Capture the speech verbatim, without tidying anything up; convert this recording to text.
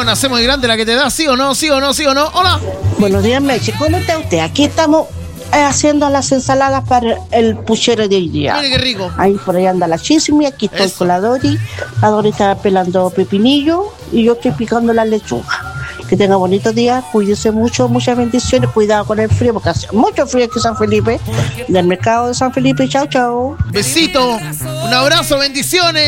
una C muy grande la que te da, ¿sí o no? ¿Sí o no? ¿Sí o no? Hola. Buenos días, Meche. ¿Cómo está usted? Aquí estamos eh, haciendo las ensaladas para el puchero de hoy día. Mire qué rico. Ahí por ahí anda la chismi, aquí estoy Eso. con la Dori. La Dori está pelando pepinillo y yo estoy picando la lechuga. Que tenga bonito día, cuídese mucho, muchas bendiciones, cuidado con el frío, porque hace mucho frío aquí en San Felipe, del mercado de San Felipe. Chao, chao. Besito, un abrazo, bendiciones.